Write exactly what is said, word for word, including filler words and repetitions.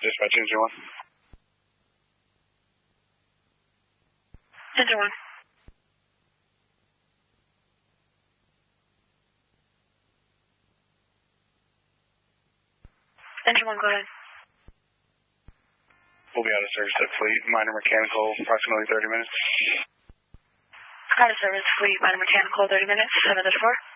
Dispatch engine one. Engine one. Engine one, go ahead. We'll be out of service at Fleet, minor mechanical, approximately thirty minutes. Out of service, Fleet, minor mechanical, thirty minutes, seven to four.